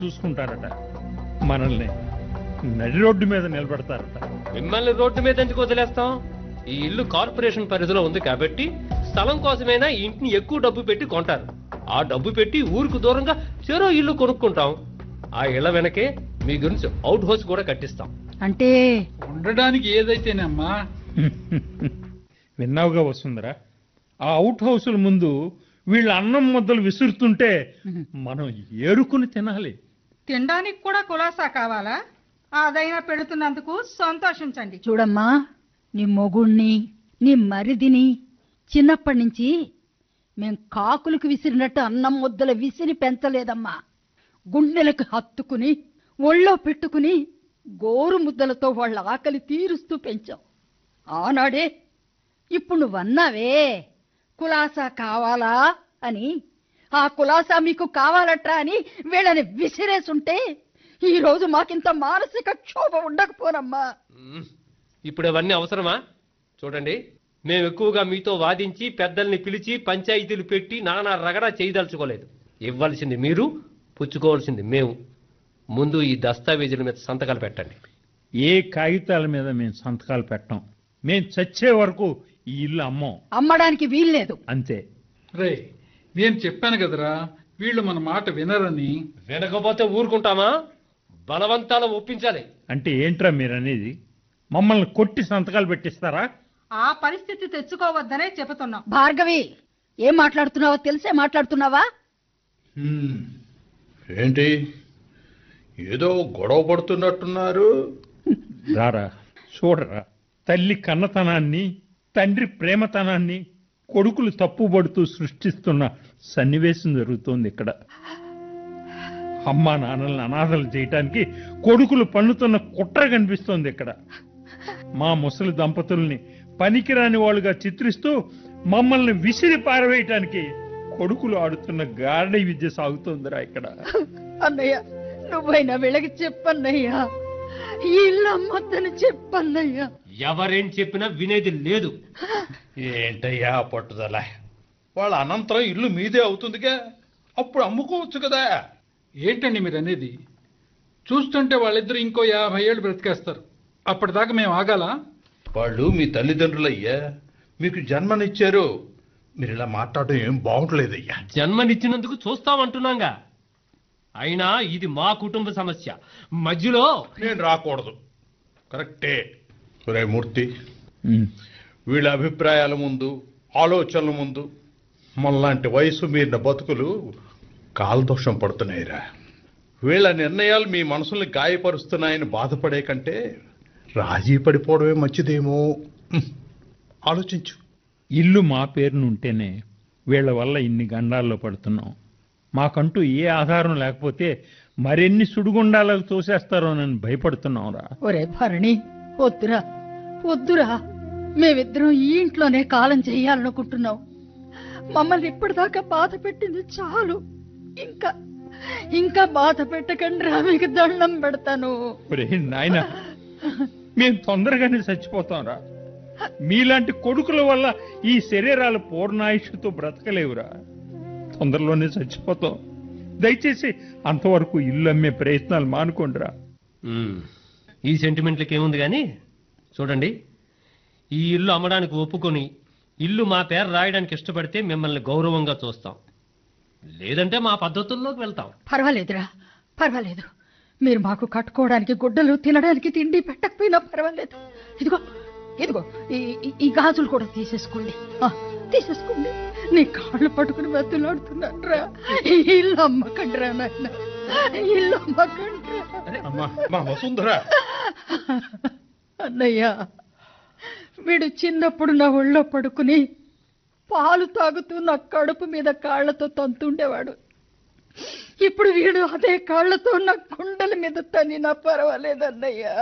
చూసుకుంటారట, మనల్ని నడి రోడ్డు మీద నిలబెడతారట. మిమ్మల్ని రోడ్డు మీద ఎందుకు వదిలేస్తాం? ఈ ఇల్లు కార్పొరేషన్ పరిధిలో ఉంది కాబట్టి స్థలం కోసమైనా ఈ ఇంటిని ఎక్కువ డబ్బు పెట్టి కొంటారు. ఆ డబ్బు పెట్టి ఊరికి దూరంగా చెరో ఇల్లు కొనుక్కుంటాం. ఆ ఇళ్ల వెనకే మీ గురించి అవుట్ హౌస్ కూడా కట్టిస్తాం. అంటే ఉండడానికి ఏదైతేనమ్మా. విన్నావుగా వస్తుందిరా, ఆ అవుట్ హౌసుల ముందు వీళ్ళు అన్నం ముద్దలు విసురుతుంటే మనం ఏరుకుని తినాలి. తినడానికి కూడా కులాసా కావాలా? అదైనా పెడుతున్నందుకు సంతోషించండి. చూడమ్మా, నీ మొగుణ్ణి నీ మరిదిని చిన్నప్పటి నుంచి మేం కాకులకు విసిరినట్టు అన్నం ముద్దలు విసిరి పెంచలేదమ్మా. గుండెలకు హత్తుకుని ఒళ్ళో పెట్టుకుని గోరు ముద్దలతో వాళ్ళ ఆకలి తీరుస్తూ పెంచాం. ఆనాడే ఇప్పుడు నువ్వన్నావే కులాసా కావాలా అని, ఆ కులాసా మీకు కావాలట్రా అని వీళ్ళని విసిరేసుంటే ఈ రోజు మాకింత మానసిక క్షోభ ఉండకపోనమ్మా. ఇప్పుడు అవన్నీ అవసరమా? చూడండి, మేము ఎక్కువగా మీతో వాదించి పెద్దల్ని పిలిచి పంచాయతీలు పెట్టి నానా రగడా చేయదలుచుకోలేదు. ఇవ్వాల్సింది మీరు, పుచ్చుకోవాల్సింది మేము. ముందు ఈ దస్తావేజుల మీద సంతకాలు పెట్టండి. ఏ కాగితాల మీద మేము సంతకాలు పెట్టాం. మేము చచ్చే వరకు ఈ ఇల్లు అమ్మం. అమ్మడానికి వీల్లేదు. అంతే. రే, నేను చెప్పాను కదరా వీళ్ళు మన మాట వినరని. వినకపోతే ఊరుకుంటామా? బలవంతాలు ఒప్పించాలి. అంటే ఏంట్రా మీరనేది? మమ్మల్ని కొట్టి సంతకాలు పెట్టిస్తారా? ఆ పరిస్థితి తెచ్చుకోవద్దనే చెబుతున్నాం. భార్గవి, ఏం మాట్లాడుతున్నావో తెలిసే మాట్లాడుతున్నావా? ఏంటి ఏదో గొడవ పడుతున్నట్టున్నారు? రారా, చూడరా, తల్లి కన్నతనాన్ని తండ్రి ప్రేమతనాన్ని కొడుకులు తప్పుబడుతూ సృష్టిస్తున్న సన్నివేశం జరుగుతోంది ఇక్కడ. అమ్మా నాన్నల్ని అనాథలు చేయటానికి కొడుకులు పన్నుతున్న కుట్ర కనిపిస్తోంది ఇక్కడ. మా ముసలి దంపతుల్ని పనికిరాని వాళ్ళుగా చిత్రిస్తూ మమ్మల్ని విసిరి పారవేయటానికి కొడుకులు ఆడుతున్న గారడీ విద్య సాగుతోందిరా ఇక్కడ. అన్నయ్య, నువ్వైనా వీళ్ళకి చెప్పన్నయ్యా, ఈ ఇల్లు అమ్మొద్దని చెప్పన్నయ్యా. ఎవరేం చెప్పినా వినేది లేదు. ఏంటయ్యా పట్టుదల? వాళ్ళ అనంతరం ఇల్లు మీదే అవుతుందిగా, అప్పుడు అమ్ముకోవచ్చు కదా. ఏంటండి మీరు అనేది? చూస్తుంటే వాళ్ళిద్దరు ఇంకో 50 ఏళ్ళు బ్రతికేస్తారు. అప్పటిదాకా మేము ఆగాలా? వాళ్ళు మీ తల్లిదండ్రులయ్యా, మీకు జన్మనిచ్చారు. మీరు ఇలా మాట్లాడడం ఏం బాగుంటలేదయ్యా. జన్మనిచ్చినందుకు చూస్తామంటున్నాగా. అయినా ఇది మా కుటుంబ సమస్య, మధ్యలో నేను రాకూడదు. కరెక్టే. రే మూర్తి, వీళ్ళ అభిప్రాయాల ముందు ఆలోచనల ముందు మనలాంటి వయసు మీరిన బతుకులు కాలదోషం పడుతున్నాయిరా. వీళ్ళ నిర్ణయాలు మీ మనసుల్ని గాయపరుస్తున్నాయని బాధపడే కంటే రాజీ పడిపోవడమే మంచిదేమో. ఆలోచించు. ఇల్లు మా పేరునుంటేనే వీళ్ల వల్ల ఇన్ని గండాల్లో పడుతున్నాం. మాకంటూ ఏ ఆధారం లేకపోతే మరెన్ని సుడిగుండాలకు తోసేస్తారోనని భయపడుతున్నాంరా. ఒరే భరణి, వద్దురా వద్దురా, మేమిద్దరం ఈ ఇంట్లోనే కాలం చెయ్యాలనుకుంటున్నాం. మమ్మల్ని ఇప్పటిదాకా బాధ పెట్టింది చాలు. ఇంకా ఇంకా బాధ పెట్టకండి రా, మీకు దండం పెడతాను. ఒరే నాయనా, మేము తొందరగానే చచ్చిపోతాంరా. మీలాంటి కొడుకుల వల్ల ఈ శరీరాలు పూర్ణాయుష్తో బ్రతకలేవురా. తొందరలోనే చచ్చిపోతాం. దయచేసి అంతవరకు ఇల్లు అమ్మే ప్రయత్నాలు మానుకోండిరా. ఈ సెంటిమెంట్లకి ఏముంది కానీ, చూడండి, ఈ ఇల్లు అమ్మడానికి ఒప్పుకొని ఇల్లు మా పేరు రాయడానికి ఇష్టపడితే మిమ్మల్ని గౌరవంగా చూస్తాం, లేదంటే మా పద్ధతుల్లోకి వెళ్తాం. పర్వాలేదురా, పర్వాలేదు. మీరు మాకు కట్టుకోవడానికి గుడ్డలు, తినడానికి తిండి పెట్టకపోయినా పర్వాలేదు. ఇదిగో ఇదిగో ఈ గాజులు కూడా తీసేసుకోండి, తీసేసుకోండి. నీ కాళ్ళు పట్టుకుని బతులాడుతున్నాను రా. ఇల్లు అమ్మకండి రా నాయన, ఇల్లు అమ్మకండి. అన్నయ్య, వీడు చిన్నప్పుడు నా ఒళ్ళో పడుకుని పాలు తాగుతూ నా కడుపు మీద కాళ్లతో తంతుండేవాడు. ఇప్పుడు వీడు అదే కాళ్లతో నా గుండెల మీద తనినా పర్వాలేదన్నయ్యా.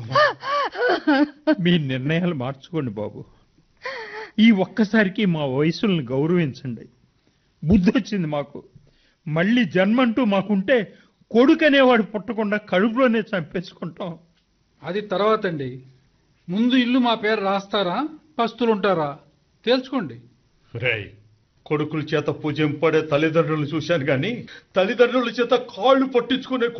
మీ నిర్ణయాలు మార్చుకోండి బాబు. ఈ ఒక్కసారికి మా వయసుల్ని గౌరవించండి. బుద్ధి వచ్చింది మాకు. మళ్ళీ జన్మంటూ మాకుంటే కొడుకనేవాడు పుట్టకుండా కడుపులోనే చంపేసుకుంటాం. అది తర్వాత అండి. ముందు ఇల్లు మా పేరు రాస్తారా, పస్తులుంటారా తేల్చుకోండి. రేయ్, కొడుకుల చేత పూజింపడే తల్లిదండ్రులను చూశాను గాని తల్లిదండ్రుల చేత కాళ్ళు పట్టించుకునే